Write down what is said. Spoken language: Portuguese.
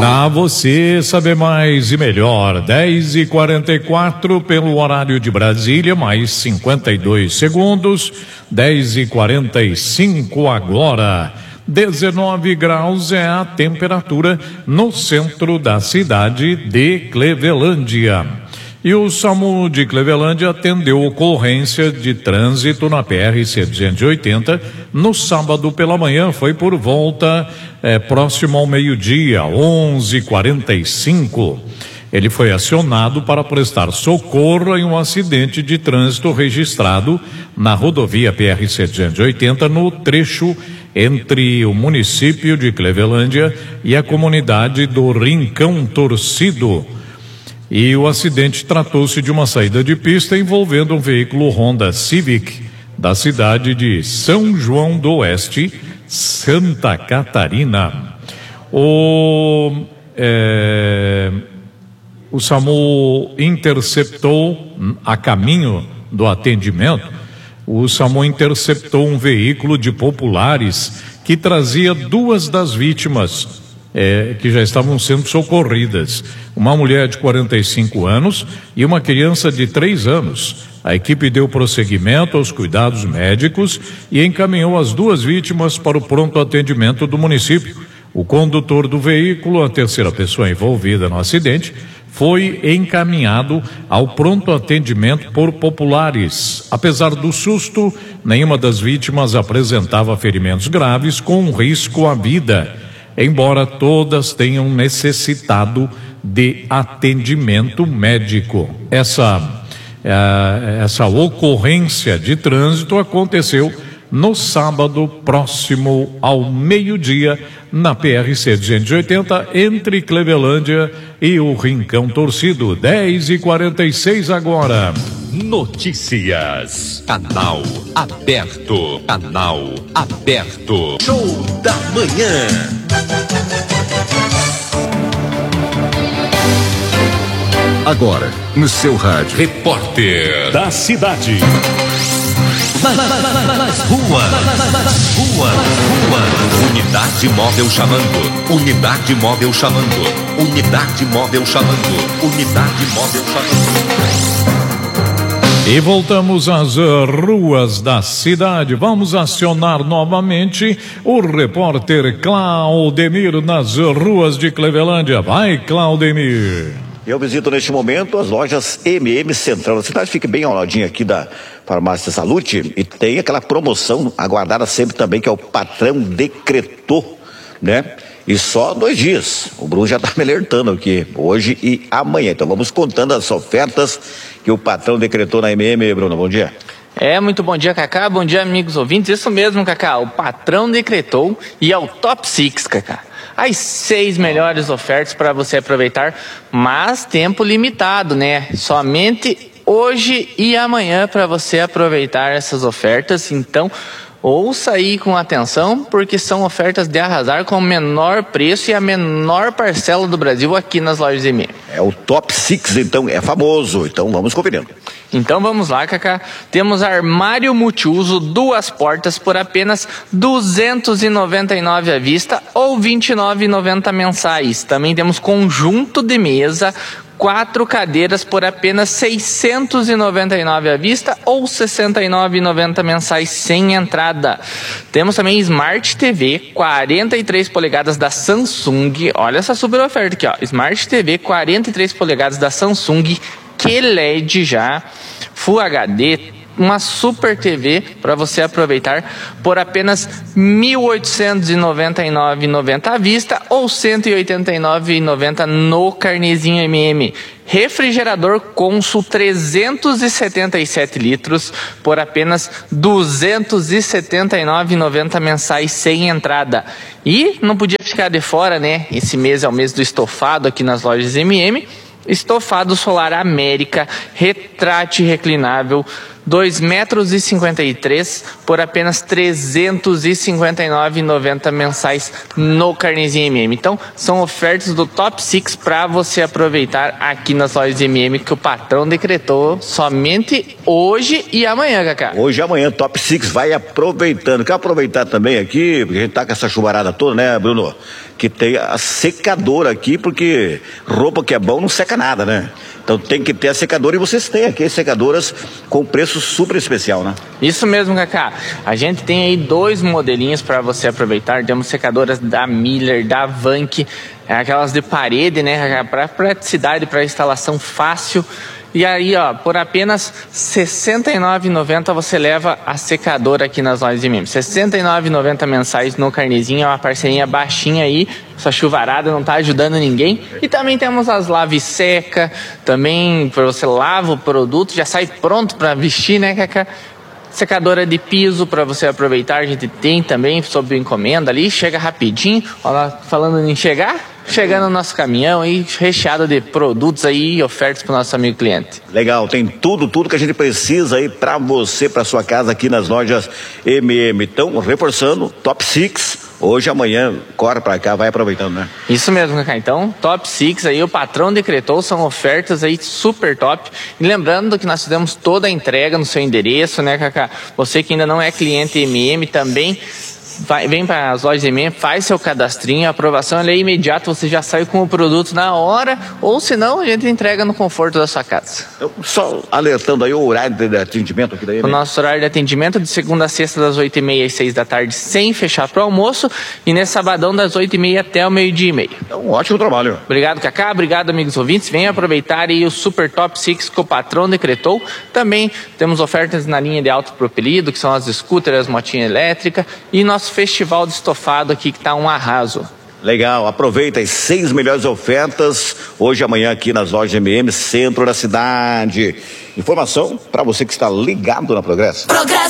Pra você saber mais e melhor, 10h44 pelo horário de Brasília, mais 52 segundos, 10h45 agora. 19 graus é a temperatura no centro da cidade de Clevelândia. E o SAMU de Clevelândia atendeu ocorrência de trânsito na PR-280 no sábado pela manhã, foi por volta próximo ao meio-dia, 11h45. Ele foi acionado para prestar socorro em um acidente de trânsito registrado na rodovia PR-280 no trecho entre o município de Clevelândia e a comunidade do Rincão Torcido. E o acidente tratou-se de uma saída de pista envolvendo um veículo Honda Civic da cidade de São João do Oeste, Santa Catarina. O SAMU interceptou, a caminho do atendimento, o SAMU interceptou um veículo de populares que trazia duas das vítimas que já estavam sendo socorridas, uma mulher de 45 anos e uma criança de 3 anos. A equipe deu prosseguimento aos cuidados médicos e encaminhou as duas vítimas para o pronto atendimento do município. O condutor do veículo, a terceira pessoa envolvida no acidente, foi encaminhado ao pronto atendimento por populares. Apesar do susto, nenhuma das vítimas apresentava ferimentos graves com risco à vida, embora todas tenham necessitado de atendimento médico. Essa ocorrência de trânsito aconteceu no sábado próximo ao meio-dia na PR-280 entre Clevelândia e o Rincão Torcido. 10h46 agora. Notícias. Canal aberto. Canal aberto. Show da manhã. Agora, no seu rádio. Repórter da cidade. Rua. Unidade móvel chamando. Unidade móvel chamando. Unidade móvel chamando. Unidade móvel chamando. E voltamos às ruas da cidade. Vamos acionar novamente o repórter Claudemir nas ruas de Clevelândia. Vai, Claudemir. Eu visito neste momento as lojas MM Central da cidade, fica bem ao ladinho aqui da Farmácia Salute, e tem aquela promoção aguardada sempre também, que é o Patrão Decretou, né? E só 2 dias, o Bruno já está me alertando aqui, hoje e amanhã. Então vamos contando as ofertas que o Patrão decretou na MM, Bruno, bom dia. Muito bom dia, Cacá, bom dia, amigos ouvintes. Isso mesmo, Cacá, o Patrão decretou e é o Top 6, Cacá. As 6 melhores ofertas para você aproveitar, mas tempo limitado, né? Somente hoje e amanhã para você aproveitar essas ofertas. Então, ouça aí com atenção, porque são ofertas de arrasar com o menor preço e a menor parcela do Brasil aqui nas lojas MM. É o Top 6, então, é famoso. Então vamos conferindo. Então vamos lá, Cacá. Temos armário multiuso, 2 portas por apenas R$ 299 à vista ou R$ 29,90 mensais. Também temos conjunto de mesa, 4 cadeiras por apenas R$ 699 à vista ou R$ 69,90 mensais sem entrada. Temos também Smart TV 43 polegadas da Samsung. Olha essa super oferta aqui, ó. Smart TV 43 polegadas da Samsung, QLED já, Full HD, uma super TV para você aproveitar por apenas R$ 1.899,90 à vista ou R$ 189,90 no carnezinho MM. Refrigerador Consul 377 litros por apenas R$ 279,90 mensais sem entrada. E não podia ficar de fora, né? Esse mês é o mês do estofado aqui nas lojas MM. Estofado solar América, retrátil reclinável, 2,53 metros por apenas R$ 359,90 mensais no carnezinho MM. Então, são ofertas do Top 6 para você aproveitar aqui nas lojas MM, que o patrão decretou somente hoje e amanhã, Cacá. Hoje e amanhã, Top 6, vai aproveitando. Quer aproveitar também aqui, porque a gente tá com essa chuvarada toda, né, Bruno? que tem a secadora aqui, porque roupa que é bom não seca nada, né? Então tem que ter a secadora, e vocês têm aqui secadoras com preço super especial, né? Isso mesmo, Cacá. A gente tem aí 2 modelinhos para você aproveitar. Temos secadoras da Miller, da Vank, aquelas de parede, né? Para praticidade, para instalação fácil. E aí, ó, por apenas R$ 69,90 você leva a secadora aqui nas lojas MM. R$ 69,90 mensais no carnezinho, é uma parcerinha baixinha aí. Essa chuvarada não tá ajudando ninguém. E também temos as lave seca, também para você lava o produto, já sai pronto para vestir, né, Cacá? Secadora de piso para você aproveitar, a gente tem também sob encomenda ali, chega rapidinho. Olha lá, falando em chegar, chegando no nosso caminhão aí, recheado de produtos aí e ofertas para o nosso amigo cliente. Legal, tem tudo que a gente precisa aí para você, para sua casa aqui nas lojas MM. Então, reforçando, Top 6, hoje, amanhã, corre para cá, vai aproveitando, né? Isso mesmo, Cacá. Então, Top 6 aí, o patrão decretou, são ofertas aí super top. E lembrando que nós fizemos toda a entrega no seu endereço, né, Cacá? Você que ainda não é cliente MM também, vem para as lojas MM, faz seu cadastrinho, a aprovação é imediata, você já sai com o produto na hora, ou se não, a gente entrega no conforto da sua casa. Só alertando aí o horário de atendimento aqui daí, né? O nosso horário de atendimento de segunda a sexta das 8h30 às 6 da tarde, sem fechar para o almoço, e nesse sabadão das 8h30 até o 12h30. Então, ótimo trabalho. Obrigado, Cacá, obrigado, amigos ouvintes. Venham aproveitar aí o Super Top 6 que o patrão decretou. Também temos ofertas na linha de alto propelido, que são as scooters, as motinhas elétricas, e nosso festival de estofado aqui, que está um arraso. Legal, aproveita as 6 melhores ofertas hoje e amanhã aqui nas lojas MM, centro da cidade. Informação para você que está ligado na Progresso.